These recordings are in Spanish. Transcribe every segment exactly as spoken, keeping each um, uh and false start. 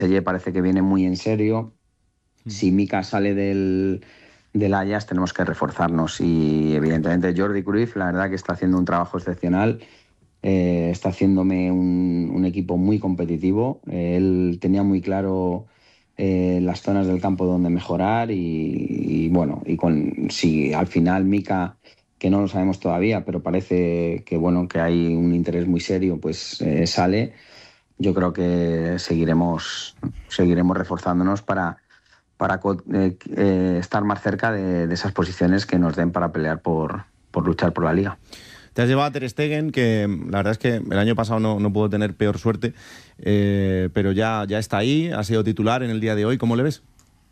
Telle parece que viene muy en serio. Si Mika sale del, del Ajax, tenemos que reforzarnos. Y evidentemente Jordi Cruyff, la verdad que está haciendo un trabajo excepcional. Eh, está haciéndome un, un equipo muy competitivo. Eh, él tenía muy claro eh, las zonas del campo donde mejorar y, y bueno, y con si al final Mika, que no lo sabemos todavía, pero parece que bueno, que hay un interés muy serio, pues eh, sale. Yo creo que seguiremos, seguiremos reforzándonos para, para eh, eh, estar más cerca de, de esas posiciones que nos den para pelear por, por luchar por la Liga. Te has llevado a Ter Stegen, que la verdad es que el año pasado no, no pudo tener peor suerte, eh, pero ya, ya está ahí, ha sido titular en el día de hoy. ¿Cómo le ves?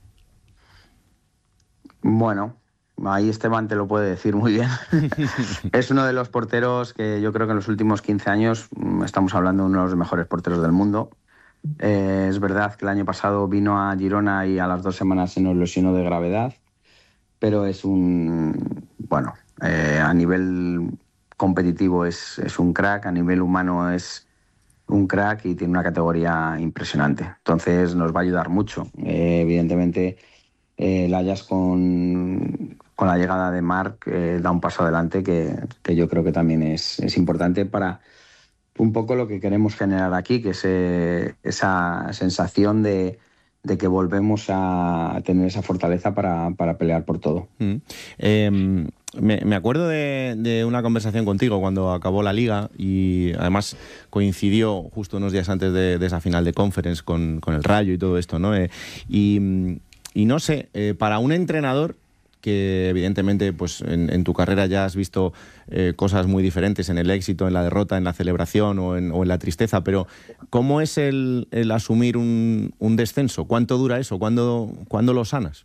Bueno, ahí Esteban te lo puede decir muy bien. Es uno de los porteros que yo creo que en los últimos quince años estamos hablando de uno de los mejores porteros del mundo. Eh, es verdad que el año pasado vino a Girona y a las dos semanas se nos lesionó de gravedad, pero es un, bueno, eh, a nivel competitivo es, es un crack, a nivel humano es un crack y tiene una categoría impresionante. Entonces nos va a ayudar mucho. Eh, evidentemente, eh, el Ajax con, con la llegada de Marc eh, da un paso adelante que, que yo creo que también es, es importante para un poco lo que queremos generar aquí, que es eh, esa sensación de, de que volvemos a tener esa fortaleza para, para pelear por todo. Mm. Eh, me, me acuerdo de, de una conversación contigo cuando acabó la Liga y además coincidió justo unos días antes de, de esa final de Conference con, con el Rayo y todo esto, ¿no? Eh, y, y no sé, eh, para un entrenador que evidentemente pues en, en tu carrera ya has visto eh, cosas muy diferentes en el éxito, en la derrota, en la celebración o en, o en la tristeza, pero ¿cómo es el, el asumir un, un descenso? ¿Cuánto dura eso? ¿Cuándo, ¿Cuándo lo sanas?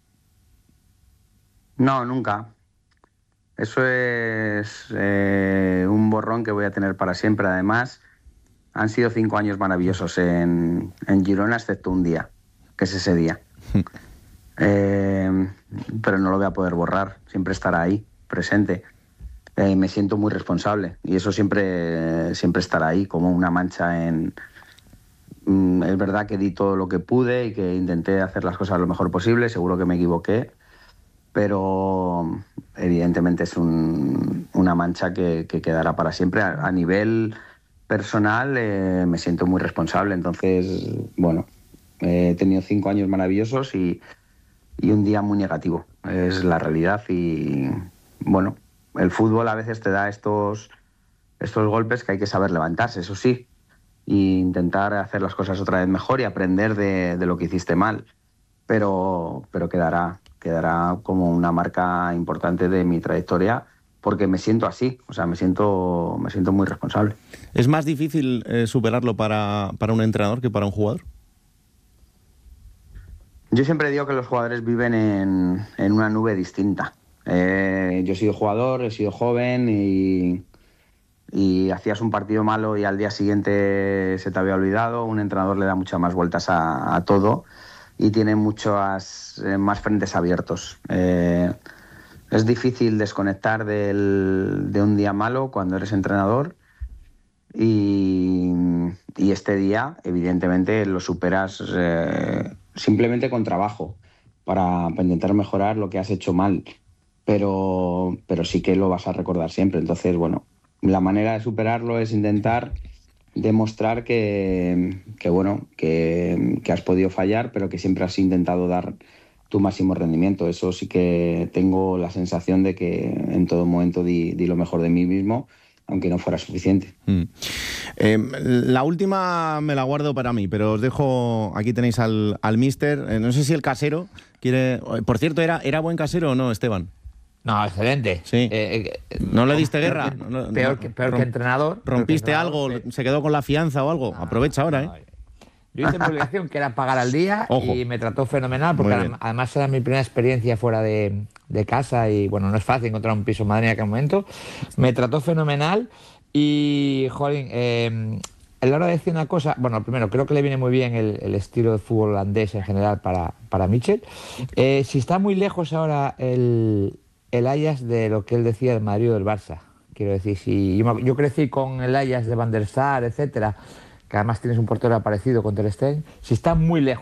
No, nunca. Eso es eh, un borrón que voy a tener para siempre. Además, han sido cinco años maravillosos en, en Girona, excepto un día, que es ese día. Eh, pero no lo voy a poder borrar, siempre estará ahí, presente. Eh, me siento muy responsable y eso siempre, siempre estará ahí, como una mancha en... Mm, es verdad que di todo lo que pude y que intenté hacer las cosas lo mejor posible, seguro que me equivoqué, pero evidentemente es un, una mancha que, que quedará para siempre. A, a nivel personal eh, me siento muy responsable, entonces, bueno, eh, he tenido cinco años maravillosos y y un día muy negativo, es la realidad. Y bueno, el fútbol a veces te da estos, estos golpes que hay que saber levantarse, eso sí, e intentar hacer las cosas otra vez mejor y aprender de, de lo que hiciste mal, pero, pero quedará, quedará como una marca importante de mi trayectoria porque me siento así, o sea, me siento, me siento muy responsable. ¿Es más difícil eh, superarlo para, para un entrenador que para un jugador? Yo siempre digo que los jugadores viven en, en una nube distinta. Eh, yo he sido jugador, he sido joven y, y hacías un partido malo y al día siguiente se te había olvidado. Un entrenador le da muchas más vueltas a, a todo y tiene muchos eh, más frentes abiertos. Eh, es difícil desconectar del, de un día malo cuando eres entrenador y, y este día, evidentemente, lo superas eh, simplemente con trabajo para, para intentar mejorar lo que has hecho mal, pero, pero sí que lo vas a recordar siempre. Entonces, bueno, la manera de superarlo es intentar demostrar que, que bueno, que, que has podido fallar, pero que siempre has intentado dar tu máximo rendimiento. Eso sí que tengo la sensación de que en todo momento di, di lo mejor de mí mismo, aunque no fuera suficiente. Mm. Eh, la última me la guardo para mí, pero os dejo, aquí tenéis al, al míster. Eh, no sé si el casero quiere... Por cierto, ¿era, ¿era buen casero o no, Esteban? No, excelente. Sí. Eh, eh, ¿No le diste peor guerra? Que, No, peor no, que, peor rom, que entrenador. ¿Rompiste que entrenador, algo? Que... ¿Se quedó con la fianza o algo? No, Aprovecha no, ahora, no, ¿eh? Yo hice mi obligación, que era pagar al día. Ojo. Y me trató fenomenal, porque además era mi primera experiencia fuera de, de casa y, bueno, no es fácil encontrar un piso en Madrid en aquel momento. Me trató fenomenal y, jolín, eh, a la hora de decir una cosa, bueno, primero, creo que le viene muy bien el, el estilo de fútbol holandés en general para, para Michel. Eh, si está muy lejos ahora el, el Ajax de lo que él decía del Madrid o del Barça. Quiero decir, si yo, yo crecí con el Ajax de Van der Sar, etcétera, que además tienes un portero aparecido con Ter Stegen, si está muy lejos